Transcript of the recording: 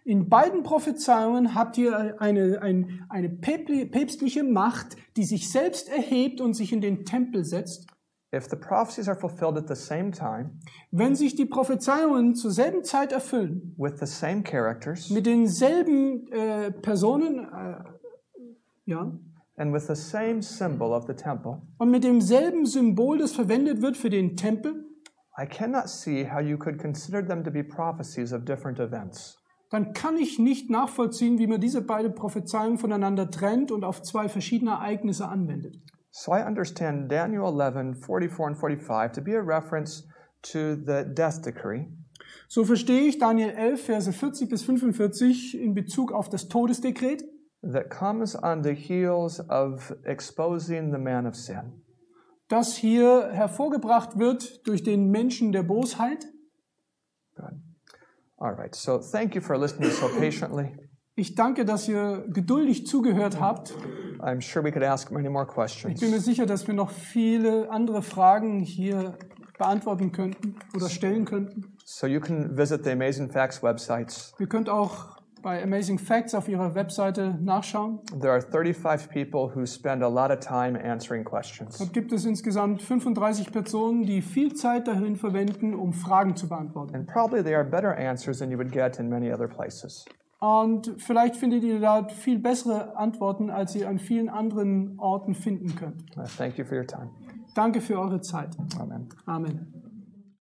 In beiden Prophezeiungen habt ihr eine päpstliche Macht, die sich selbst erhebt und sich in den Tempel setzt. If the prophecies are fulfilled at the same time, Wenn sich die Prophezeiungen zur selben Zeit erfüllen, with the same characters, mit denselben Personen, ja, and with the same symbol of the temple, und mit demselben Symbol, das verwendet wird für den Tempel, I cannot see how you could consider them to be prophecies of different events. dann kann ich nicht nachvollziehen, wie man diese beiden Prophezeiungen voneinander trennt und auf zwei verschiedene Ereignisse anwendet. So I understand Daniel 11:44 and 45 to be a reference to the death decree, So verstehe ich Daniel 11, Verse 40 bis 45 in Bezug auf das Todesdekret, that comes on the heels of exposing the man of sin. das hier hervorgebracht wird durch den Menschen der Bosheit. Good. All right, so thank you for listening so patiently. Ich danke, dass ihr geduldig zugehört habt. I'm sure we could ask many more Ich questions. bin mir sicher, dass wir noch viele andere Fragen hier beantworten könnten oder stellen könnten. So you can visit the Amazing Facts websites. Ihr könnt auch bei Amazing Facts auf ihrer Webseite nachschauen. There are 35 people who spend a lot of time answering questions. Dort gibt es insgesamt 35 Personen, die viel Zeit darin verwenden, um Fragen zu beantworten. And probably they are better answers than you would get in many other places. Und vielleicht findet ihr da viel bessere Antworten, als ihr an vielen anderen Orten finden könnt. Thank you for your time. Danke für eure Zeit. Amen. Amen.